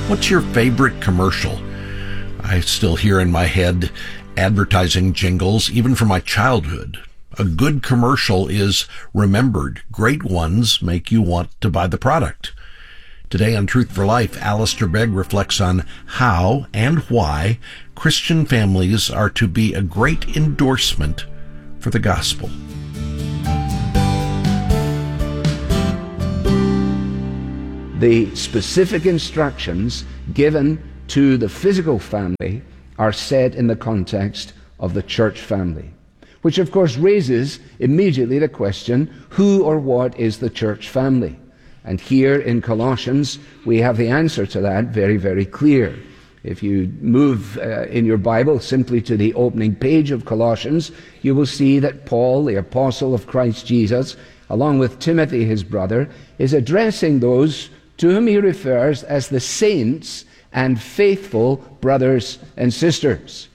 What's your favorite commercial? I still hear in my head advertising jingles, even from my childhood. A good commercial is remembered. Great ones make you want to buy the product. Today on Truth for Life, Alistair Begg reflects on how and why Christian families are to be a great endorsement for the gospel. The specific instructions given to the physical family are set in the context of the church family, which of course raises immediately the question, who or what is the church family? And here in Colossians, we have the answer to that very, very clear. If you move in your Bible simply to the opening page of Colossians, you will see that Paul, the apostle of Christ Jesus, along with Timothy, his brother, is addressing those to whom he refers as the saints and faithful brothers and sisters.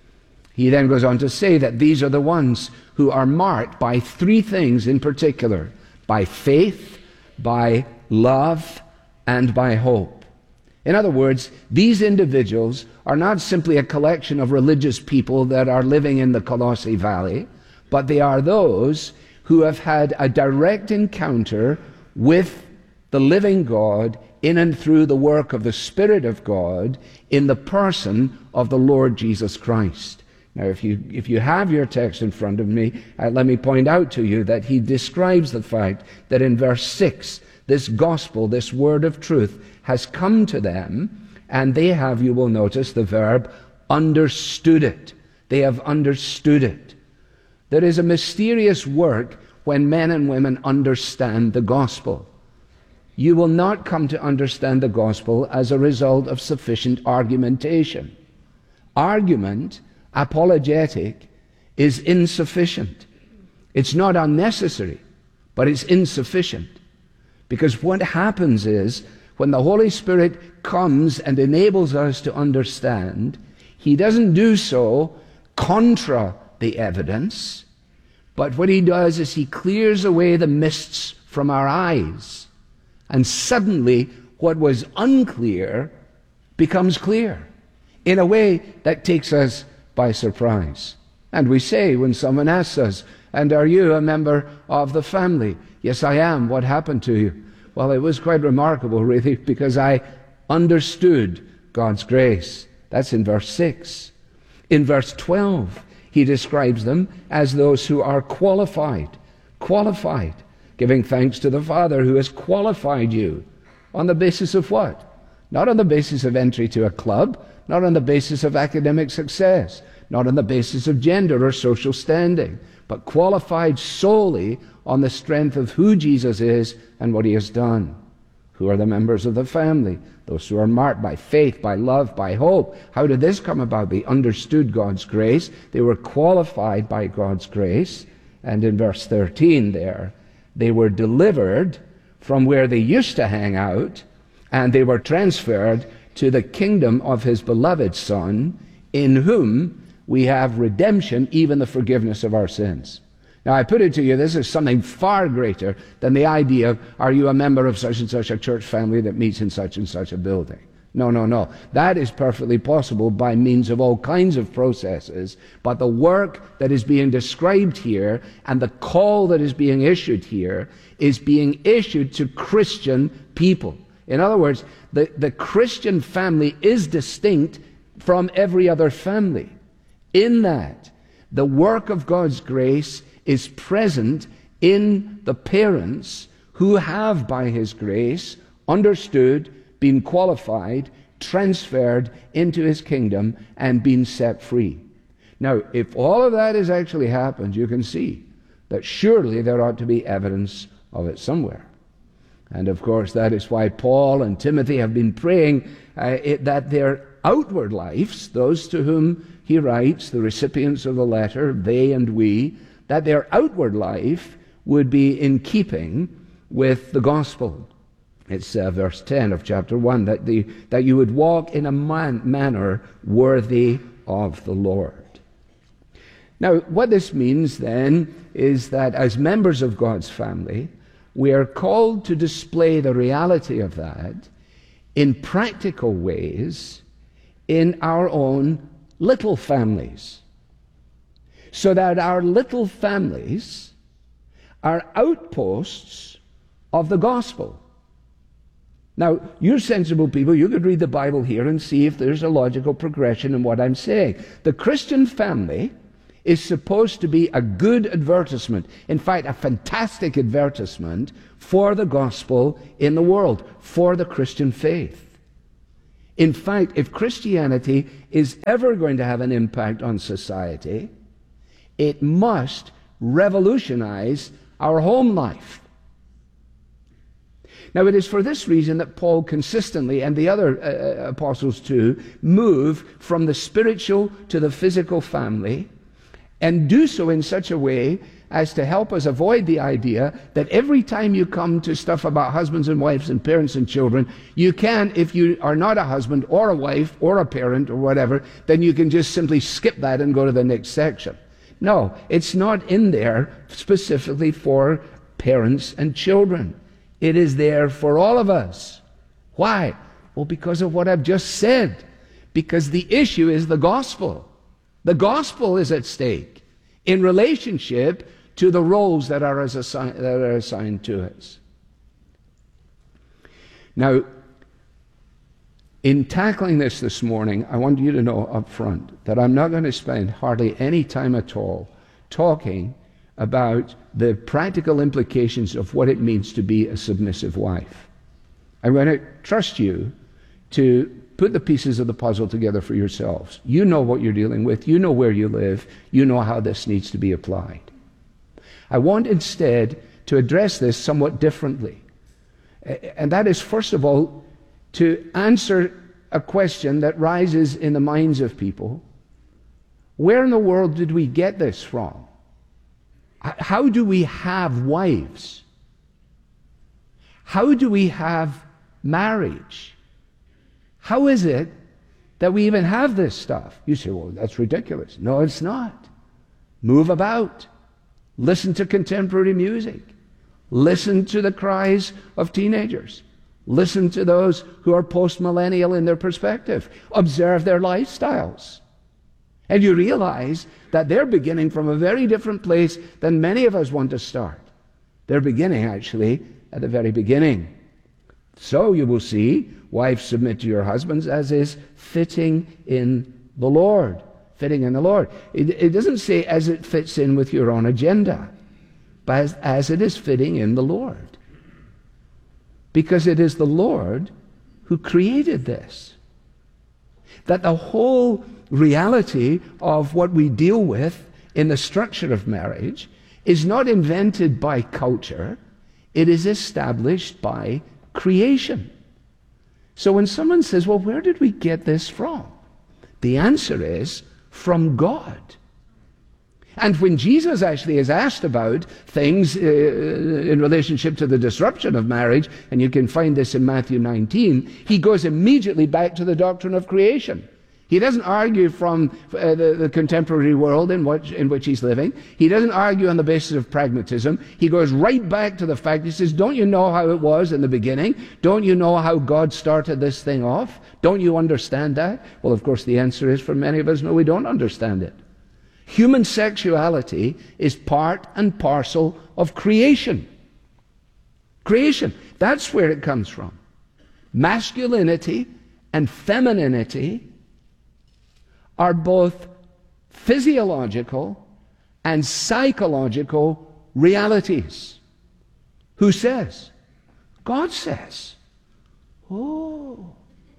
He then goes on to say that these are the ones who are marked by three things in particular: by faith, by love, and by hope. In other words, these individuals are not simply a collection of religious people that are living in the Colossae Valley, but they are those who have had a direct encounter with the living God in and through the work of the Spirit of God in the person of the Lord Jesus Christ. Now, if you have your text in front of me, let me point out to you that he describes the fact that in verse 6, this gospel, this word of truth, has come to them, and they have, you will notice the verb, understood it. They have understood it. There is a mysterious work when men and women understand the gospel. You will not come to understand the gospel as a result of sufficient argumentation. Argument, apologetic, is insufficient. It's not unnecessary, but it's insufficient. Because what happens is, when the Holy Spirit comes and enables us to understand, he doesn't do so contra the evidence, but what he does is he clears away the mists from our eyes. And suddenly, what was unclear becomes clear in a way that takes us by surprise. And we say, when someone asks us, "And are you a member of the family?" "Yes, I am." "What happened to you?" "Well, it was quite remarkable, really, because I understood God's grace." That's in verse 6. In verse 12, he describes them as those who are qualified, giving thanks to the Father who has qualified you. On the basis of what? Not on the basis of entry to a club, not on the basis of academic success, not on the basis of gender or social standing, but qualified solely on the strength of who Jesus is and what he has done. Who are the members of the family? Those who are marked by faith, by love, by hope. How did this come about? They understood God's grace. They were qualified by God's grace. And in verse 13 there, they were delivered from where they used to hang out, and they were transferred to the kingdom of his beloved Son, in whom we have redemption, even the forgiveness of our sins. Now, I put it to you, this is something far greater than the idea of, are you a member of such and such a church family that meets in such and such a building? No. That is perfectly possible by means of all kinds of processes. But the work that is being described here and the call that is being issued here is being issued to Christian people. In other words, the Christian family is distinct from every other family, in that the work of God's grace is present in the parents who have, by his grace, understood, been qualified, transferred into his kingdom, and been set free. Now, if all of that has actually happened, you can see that surely there ought to be evidence of it somewhere. And of course, that is why Paul and Timothy have been praying that their outward lives, those to whom he writes, the recipients of the letter, they and we, that their outward life would be in keeping with the gospel. It's verse 10 of chapter 1, that you would walk in a manner worthy of the Lord. Now, what this means then is that as members of God's family, we are called to display the reality of that in practical ways in our own little families, so that our little families are outposts of the gospel. Now, you're sensible people. You could read the Bible here and see if there's a logical progression in what I'm saying. The Christian family is supposed to be a good advertisement, in fact, a fantastic advertisement for the gospel in the world, for the Christian faith. In fact, if Christianity is ever going to have an impact on society, it must revolutionize our home life. Now, it is for this reason that Paul consistently, and the other apostles too, move from the spiritual to the physical family, and do so in such a way as to help us avoid the idea that every time you come to stuff about husbands and wives and parents and children, you can, if you are not a husband or a wife or a parent or whatever, then you can just simply skip that and go to the next section. No, it's not in there specifically for parents and children. It is there for all of us. Why? Well, because of what I've just said. Because the issue is the gospel. The gospel is at stake in relationship to the roles that are assigned to us. Now, in tackling this morning, I want you to know up front that I'm not going to spend hardly any time at all talking about the practical implications of what it means to be a submissive wife. I'm going to trust you to put the pieces of the puzzle together for yourselves. You know what you're dealing with. You know where you live. You know how this needs to be applied. I want instead to address this somewhat differently. And that is, first of all, to answer a question that rises in the minds of people. Where in the world did we get this from? How do we have wives? How do we have marriage? How is it that we even have this stuff? You say, well, that's ridiculous. No, it's not. Move about. Listen to contemporary music. Listen to the cries of teenagers. Listen to those who are post-millennial in their perspective. Observe their lifestyles. And you realize that they're beginning from a very different place than many of us want to start. They're beginning, actually, at the very beginning. So you will see, wives, submit to your husbands as is fitting in the Lord. Fitting in the Lord. It doesn't say as it fits in with your own agenda, but as it is fitting in the Lord. Because it is the Lord who created this. That the whole reality of what we deal with in the structure of marriage is not invented by culture. It is established by creation. So when someone says, well, where did we get this from? The answer is from God. And when Jesus actually is asked about things in relationship to the disruption of marriage, and you can find this in Matthew 19, he goes immediately back to the doctrine of creation. He doesn't argue from the contemporary world in which he's living. He doesn't argue on the basis of pragmatism. He goes right back to the fact. He says, don't you know how it was in the beginning? Don't you know how God started this thing off? Don't you understand that? Well, of course, the answer is for many of us, no, we don't understand it. Human sexuality is part and parcel of creation. Creation. That's where it comes from. Masculinity and femininity are both physiological and psychological realities. Who says? God says. Oh.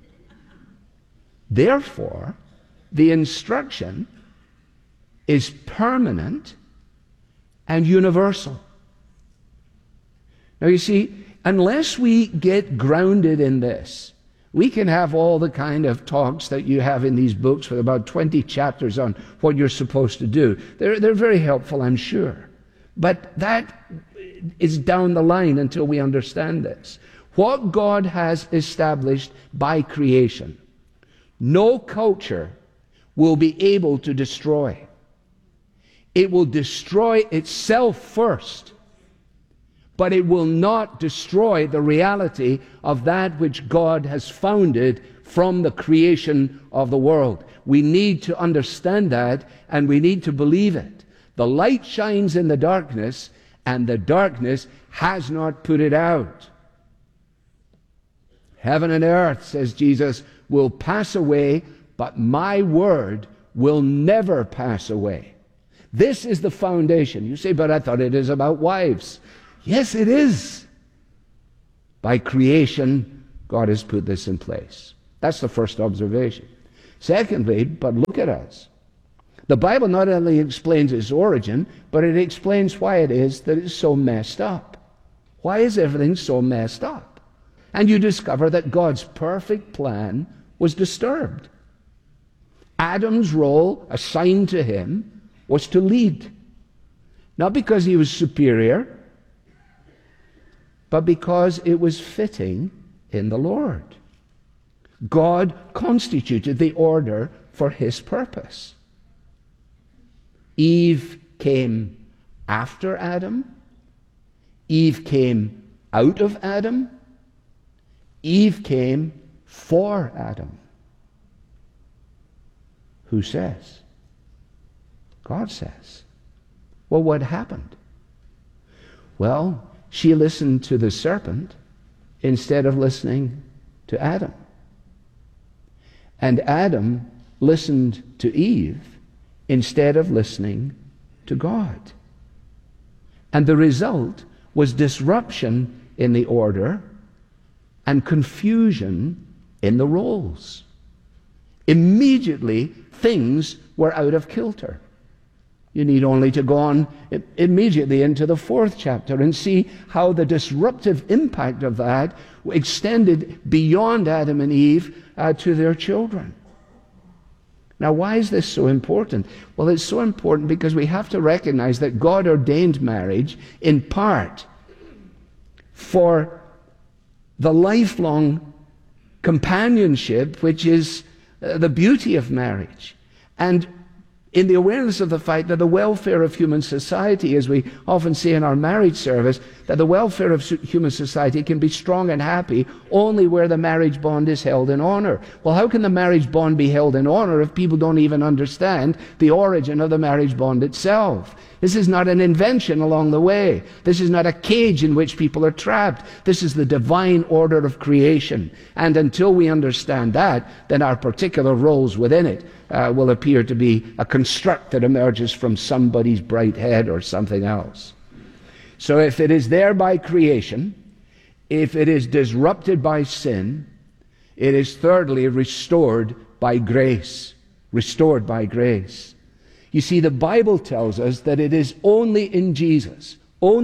Therefore, the instruction is permanent and universal. Now you see, unless we get grounded in this, we can have all the kind of talks that you have in these books with about 20 chapters on what you're supposed to do. They're very helpful, I'm sure. But that is down the line until we understand this. What God has established by creation, no culture will be able to destroy. It will destroy itself first but it will not destroy the reality of that which God has founded from the creation of the world. We need to understand that, and we need to believe it. The light shines in the darkness, and the darkness has not put it out. Heaven and earth, says Jesus, will pass away, but my word will never pass away. This is the foundation. You say, but I thought it is about wives. Yes, it is. By creation, God has put this in place. That's the first observation. Secondly, but look at us. The Bible not only explains its origin, but it explains why it is that it's so messed up. Why is everything so messed up? And you discover that God's perfect plan was disturbed. Adam's role assigned to him was to lead. Not because he was superior, but because it was fitting in the Lord. God constituted the order for his purpose. Eve came after Adam. Eve came out of Adam. Eve came for Adam. Who says? God says. Well, what happened? Well, she listened to the serpent instead of listening to Adam. And Adam listened to Eve instead of listening to God. And the result was disruption in the order and confusion in the roles. Immediately, things were out of kilter. You need only to go on immediately into the 4th chapter and see how the disruptive impact of that extended beyond Adam and Eve to their children. Now, why is this so important? Well, it's so important because we have to recognize that God ordained marriage in part for the lifelong companionship, which is the beauty of marriage. And in the awareness of the fact that the welfare of human society, as we often say in our marriage service, that the welfare of human society can be strong and happy only where the marriage bond is held in honor. Well, how can the marriage bond be held in honor if people don't even understand the origin of the marriage bond itself? This is not an invention along the way. This is not a cage in which people are trapped. This is the divine order of creation. And until we understand that, then our particular roles within it will appear to be a construct that emerges from somebody's bright head or something else. So if it is there by creation, if it is disrupted by sin, it is thirdly restored by grace. Restored by grace. You see, the Bible tells us that it is only in Jesus,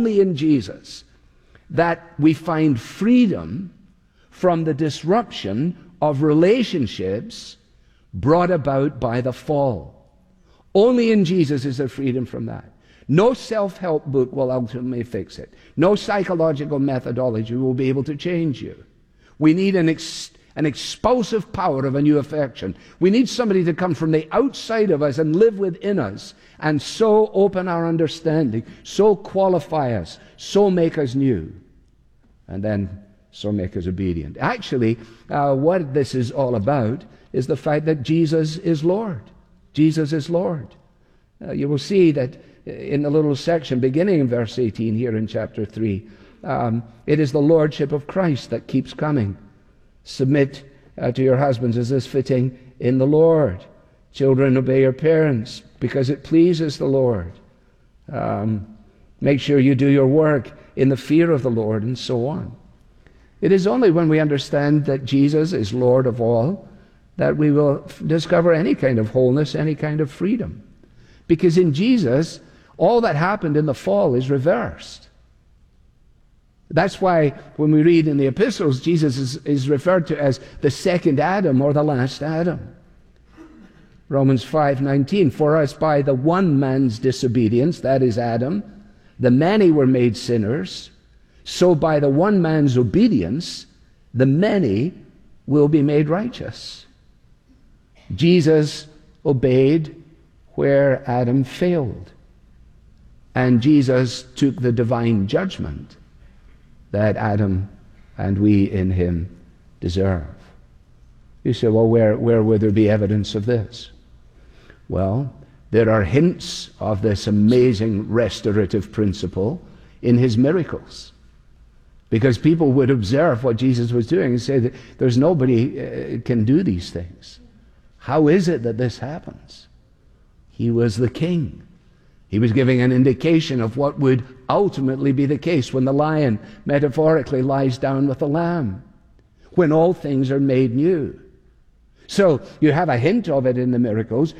that we find freedom from the disruption of relationships brought about by the fall. Only in Jesus is there freedom from that. No self-help book will ultimately fix it. No psychological methodology will be able to change you. We need an expulsive power of a new affection. We need somebody to come from the outside of us and live within us and so open our understanding, so qualify us, so make us new, and then so make us obedient. Actually, what this is all about is the fact that Jesus is Lord. Jesus is Lord. You will see that in the little section beginning in verse 18 here in chapter 3, it is the Lordship of Christ that keeps coming. Submit to your husbands as is fitting in the Lord. Children, obey your parents because it pleases the Lord. Make sure you do your work in the fear of the Lord, and so on. It is only when we understand that Jesus is Lord of all that we will discover any kind of wholeness, any kind of freedom. Because in Jesus, all that happened in the fall is reversed. That's why when we read in the epistles, Jesus is referred to as the second Adam or the last Adam. Romans 5:19, for us by the one man's disobedience, that is Adam, the many were made sinners, so by the one man's obedience, the many will be made righteous. Jesus obeyed where Adam failed, and Jesus took the divine judgment that Adam and we in him deserve. You say, well, where would there be evidence of this? Well, there are hints of this amazing restorative principle in his miracles. Because people would observe what Jesus was doing and say that there's nobody can do these things. How is it that this happens? He was the king. He was giving an indication of what would ultimately be the case when the lion metaphorically lies down with the lamb, when all things are made new. So you have a hint of it in the miracles.